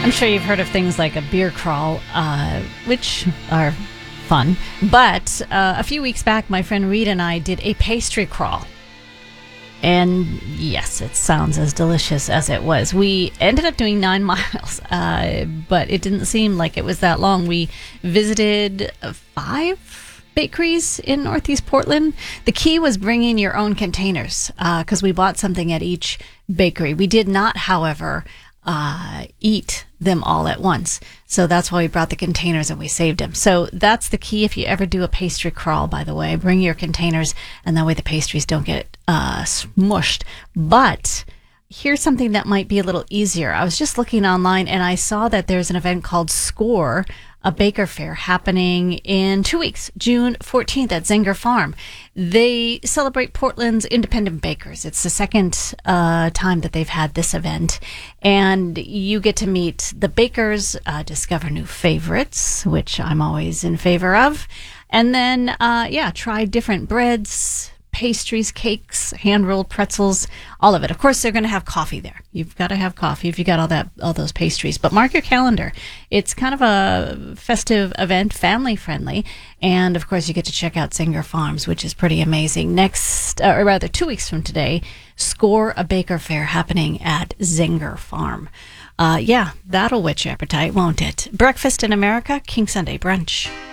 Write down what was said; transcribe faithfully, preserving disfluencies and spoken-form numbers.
I'm sure you've heard of things like a beer crawl, uh, which are fun. But uh, a few weeks back, my friend Reed and I did a pastry crawl. And yes, it sounds as delicious as it was. We ended up doing nine miles, uh, but it didn't seem like it was that long. We visited five bakeries in Northeast Portland. The key was bringing your own containers because uh, we bought something at each bakery. We did not, however, uh, eat them all at once. So that's why we brought the containers and we saved them. So that's the key if you ever do a pastry crawl, by the way. Bring your containers and that way the pastries don't get uh, smushed. But here's something that might be a little easier. I was just looking online and I saw that there's an event called SCORE, a baker fair happening in two weeks, June fourteenth at Zenger Farm. They celebrate Portland's independent bakers. It's the second uh, time that they've had this event. And you get to meet the bakers, uh, discover new favorites, which I'm always in favor of. And then, uh, yeah, try different breads, pastries, cakes, hand-rolled pretzels, all of it. Of course, they're going to have coffee there. You've got to have coffee if you got all that, all those pastries. But mark your calendar. It's kind of a festive event, family-friendly. And, of course, you get to check out Zenger Farms, which is pretty amazing. Next, uh, or rather, two weeks from today, SCORE, a baker fair happening at Zenger Farm. Uh, yeah, that'll whet your appetite, won't it? Breakfast in America, King Sunday Brunch.